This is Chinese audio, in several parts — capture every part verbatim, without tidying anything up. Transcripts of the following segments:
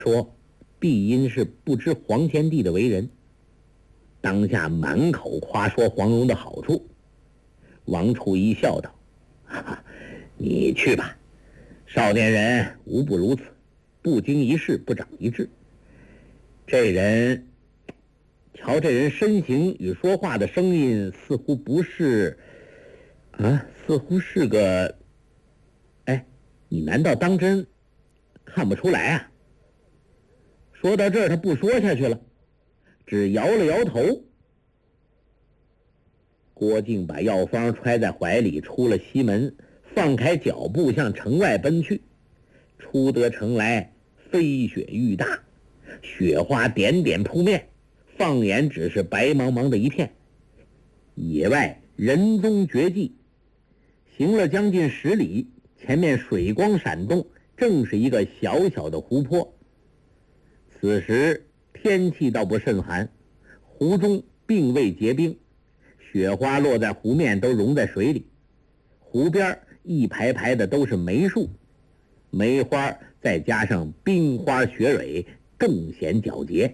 说必因是不知黄天帝的为人，当下满口夸说黄蓉的好处。王处一笑道：哈哈，你去吧，少年人无不如此，不经一事不长一智。这人，瞧这人身形与说话的声音，似乎不是啊，似乎是个……哎，你难道当真看不出来啊？说到这儿，他不说下去了，只摇了摇头。郭靖把药方揣在怀里，出了西门，放开脚步向城外奔去。出得城来，飞雪欲大，雪花点点扑面，放眼只是白茫茫的一片。野外人踪绝迹，行了将近十里，前面水光闪动，正是一个小小的湖泊。此时天气倒不甚寒，湖中并未结冰，雪花落在湖面都融在水里。湖边一排排的都是梅树，梅花再加上冰花雪蕊，更显皎洁。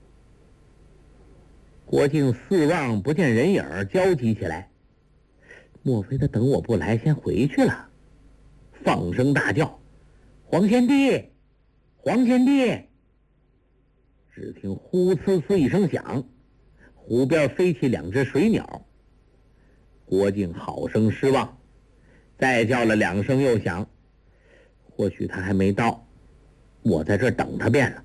郭靖四望不见人影，焦急起来，莫非他等我不来先回去了？放声大叫：黄天帝，黄天帝！只听呼呲呲一声响，湖边飞起两只水鸟。郭靖好生失望，再叫了两声又响，或许他还没到，我在这儿等他便了。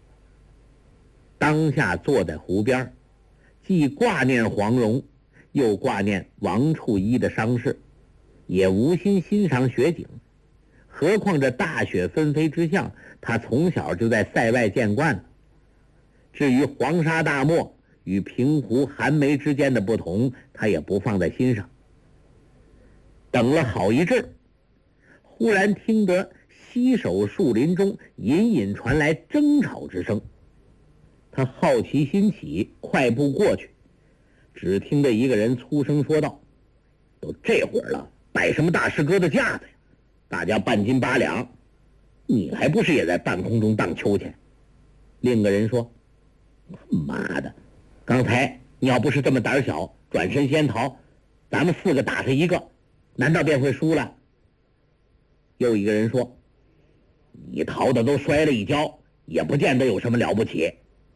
当下坐在湖边，既挂念黄蓉，又挂念王处一的伤势，也无心欣赏雪景。何况这大雪纷飞之象，他从小就在塞外见惯了。至于黄沙大漠与平湖寒梅之间的不同，他也不放在心上。等了好一阵，忽然听得西首树林中隐隐传来争吵之声。他好奇心起，快步过去，只听得一个人粗声说道：都这会儿了，摆什么大师哥的架子呀？大家半斤八两，你还不是也在半空中荡秋千？另个人说：妈的，刚才你要不是这么胆小，转身先逃，咱们四个打他一个，难道便会输了？又一个人说：你逃的都摔了一跤，也不见得有什么了不起。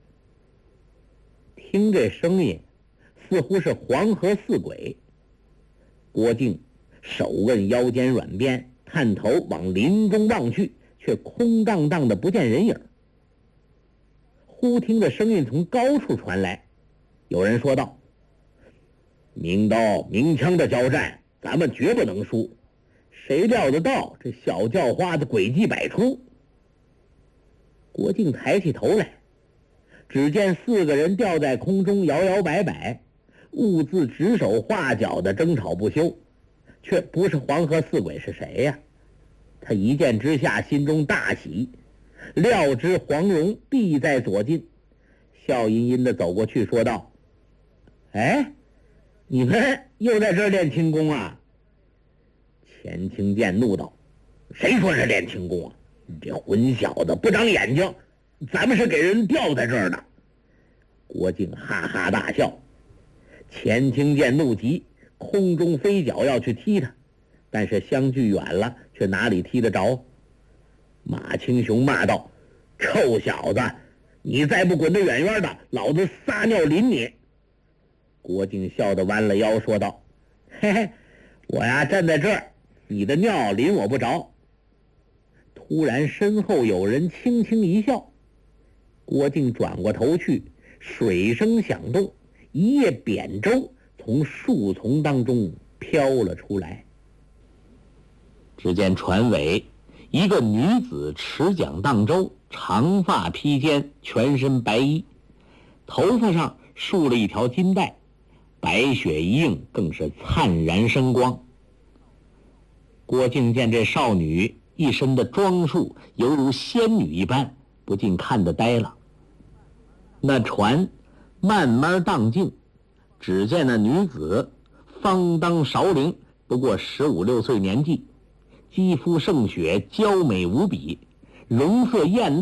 听这声音，似乎是黄河四鬼。郭靖手摁腰间软鞭，探头往林中望去，却空荡荡的不见人影。忽听的声音从高处传来，有人说道：明刀明枪的交战，咱们绝不能输。谁料得到这小叫花子诡计百出。郭靖抬起头来，只见四个人吊在空中摇摇摆摆，兀自指手画脚的争吵不休，却不是黄河四鬼是谁呀？他一见之下心中大喜，料知黄蓉必在左近，笑吟吟地走过去说道：哎，你们又在这儿练轻功啊？钱清剑怒道：谁说是练轻功啊？你这混小子不长眼睛，咱们是给人吊在这儿的。郭靖哈哈大笑，钱清剑怒极，空中飞脚要去踢他，但是相距远了，却哪里踢得着？马青雄骂道：臭小子，你再不滚得远远的，老子撒尿淋你！郭靖笑得弯了腰说道：嘿嘿，我呀站在这儿，你的尿淋我不着。突然身后有人轻轻一笑，郭靖转过头去，水声响动，一叶扁舟从树丛当中飘了出来。只见船尾一个女子持桨荡舟，长发披肩，全身白衣，头发上束了一条金带，白雪一映，更是灿然生光。郭靖见这少女一身的装束犹如仙女一般，不禁看得呆了。那船慢慢荡进，只见那女子方当少龄，不过十五六岁年纪，肌肤胜雪，娇美无比，容色艳丽，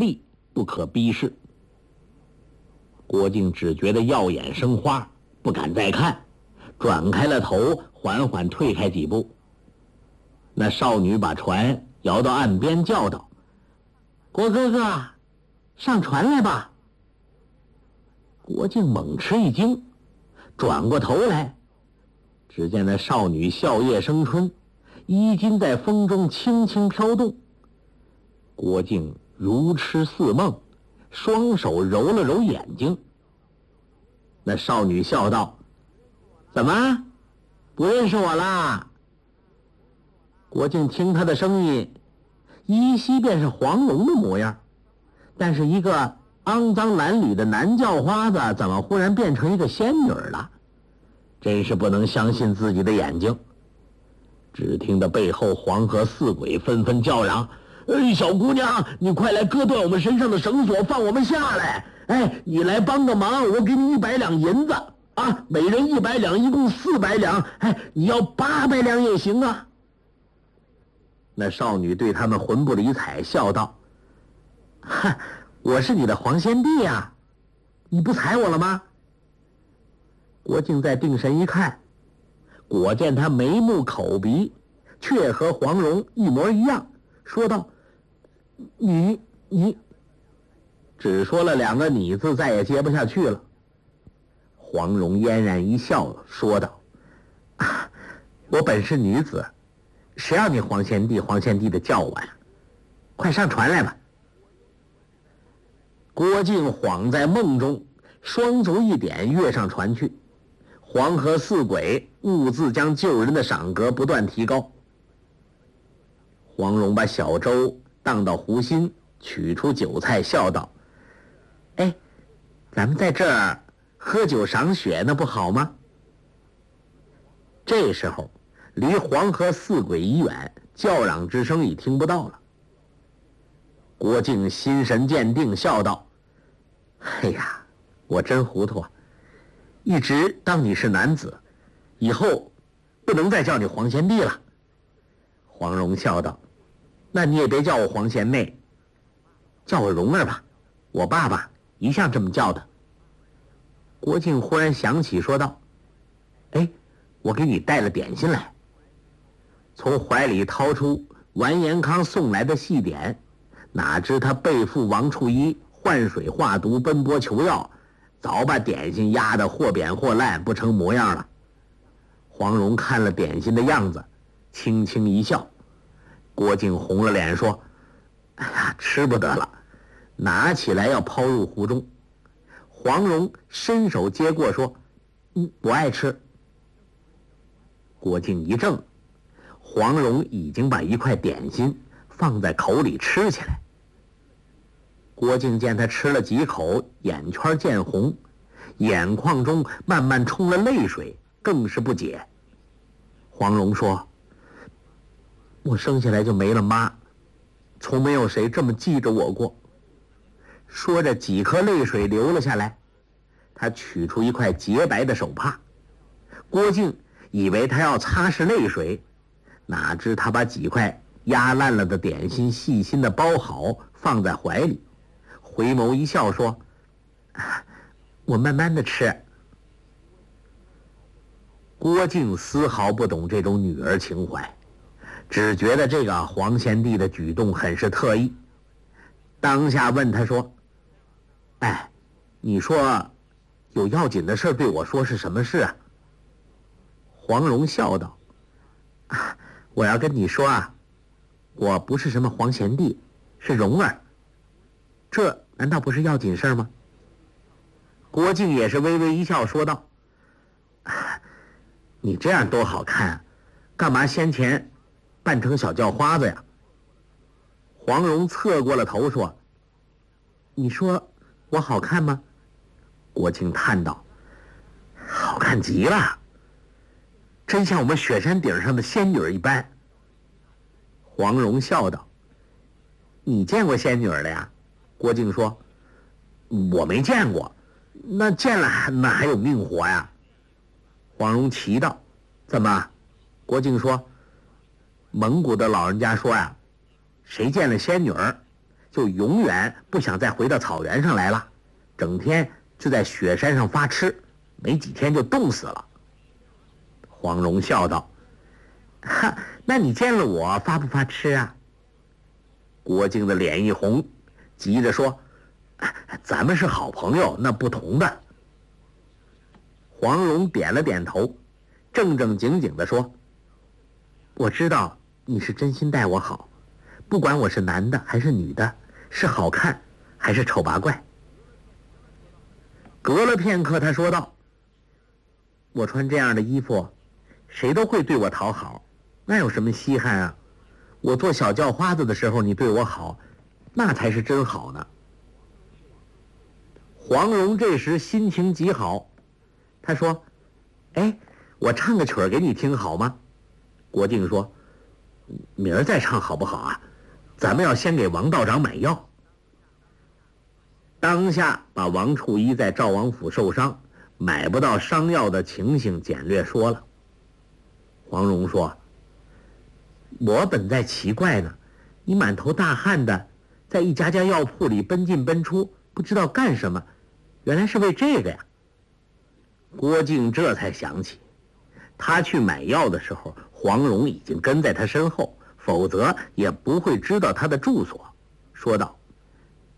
不可逼视。郭靖只觉得耀眼生花，不敢再看，转开了头，缓缓退开几步。那少女把船摇到岸边，叫道：“郭哥哥，上船来吧。”郭靖猛吃一惊，转过头来，只见那少女笑靥生春，衣襟在风中轻轻飘动。郭靖如痴似梦，双手揉了揉眼睛。那少女笑道：“怎么，不认识我啦？”郭靖听她的声音，依稀便是黄蓉的模样，但是一个肮脏褴褛的男叫花子，怎么忽然变成一个仙女了？真是不能相信自己的眼睛。只听得背后黄河四鬼纷纷叫嚷：“哎，小姑娘，你快来割断我们身上的绳索，放我们下来！哎，你来帮个忙，我给你一百两银子啊，每人一百两，一共四百两。哎，你要八百两也行啊。”那少女对他们魂不理睬，笑道：“哈，我是你的黄仙帝呀，你不睬我了吗？”郭靖再定神一看，果见他眉目口鼻却和黄蓉一模一样，说道：“你你。”只说了两个你字，再也接不下去了。黄蓉嫣然一笑，说道：“啊，我本是女子，谁要你黄仙帝黄仙帝的叫我呀？快上船来吧。”郭靖恍在梦中，双足一点，跃上船去。黄河四鬼兀自将救人的赏格不断提高。黄蓉把小舟荡到湖心，取出酒菜，笑道：“哎，咱们在这儿喝酒赏雪，那不好吗？”这时候离黄河四鬼已远，叫嚷之声已听不到了。郭靖心神渐定，笑道：“哎呀，我真糊涂啊，一直当你是男子，以后不能再叫你黄贤弟了。”黄蓉笑道：“那你也别叫我黄贤妹，叫我蓉儿吧，我爸爸一向这么叫的。”郭靖忽然想起，说道：“哎，我给你带了点心来。”从怀里掏出完颜康送来的细点，哪知他背负王处一，换水化毒，奔波求药，早把点心压得或扁或烂，不成模样了。黄蓉看了点心的样子，轻轻一笑。郭靖红了脸说：“哎呀，吃不得了！”拿起来要抛入湖中。黄蓉伸手接过，说：“嗯，不爱吃。”郭靖一怔，黄蓉已经把一块点心放在口里吃起来。郭靖见他吃了几口，眼圈渐红，眼眶中慢慢冲了泪水，更是不解。黄蓉说：“我生下来就没了妈，从没有谁这么记着我过。”说着几颗泪水流了下来。他取出一块洁白的手帕，郭靖以为他要擦拭泪水，哪知他把几块压烂了的点心细心的包好，放在怀里，回眸一笑说：“我慢慢的吃。”郭靖丝毫不懂这种女儿情怀，只觉得这个黄贤弟的举动很是特意，当下问他说：“哎，你说有要紧的事对我说，是什么事啊？”黄蓉笑道：“啊，我要跟你说啊，我不是什么黄贤弟，是蓉儿，这难道不是要紧事吗？”郭靖也是微微一笑，说道：“啊，你这样多好看啊，干嘛先前扮成小叫花子呀？”黄蓉侧过了头说：“你说我好看吗？”郭靖叹道：“好看极了，真像我们雪山顶上的仙女一般。”黄蓉笑道：“你见过仙女了呀？”郭靖说：“我没见过，那见了那还有命活呀？”黄蓉奇道：“怎么？”郭靖说：“蒙古的老人家说呀，谁见了仙女儿， 就永远不想再回到草原上来了，整天就在雪山上发痴，没几天就冻死了。黄蓉笑道：哈，那你见了我发不发痴啊？郭靖的脸一红，急着说：咱们是好朋友，那不同的。黄蓉点了点头，正正经经地说：我知道你是真心待我好，不管我是男的还是女的，是好看还是丑八怪。隔了片刻，他说道：我穿这样的衣服，谁都会对我讨好，那有什么稀罕啊？我做小叫花子的时候你对我好，那才是真好呢。黄蓉这时心情极好，他说：哎，我唱个曲儿给你听好吗？郭靖说：明儿再唱好不好啊？咱们要先给王道长买药。当下把王处一在赵王府受伤，买不到伤药的情形简略说了。黄蓉说：我本在奇怪呢，你满头大汗的，在一家家药铺里奔进奔出，不知道干什么，原来是为这个呀。郭靖这才想起，他去买药的时候，黄蓉已经跟在他身后，否则也不会知道他的住所，说道：